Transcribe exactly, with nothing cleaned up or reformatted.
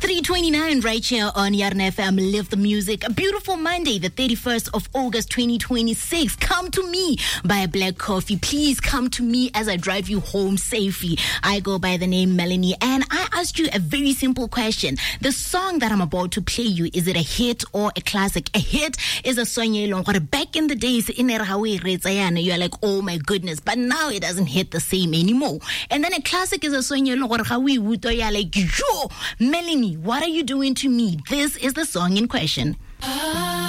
three twenty-nine right here on Yarn F M. Live the music. A beautiful Monday, the thirty-first of August, twenty twenty-six. Come to me, buy a black coffee. Please come to me as I drive you home safely. I go by the name Melanie, and I asked you a very simple question. The song that I'm about to play you, is it a hit or a classic? A hit is a song you long back in the days in you're like, oh my goodness, but now it doesn't hit the same anymore. And then a classic is a song you long you're like, yo, Melanie, what are you doing to me? This is the song in question.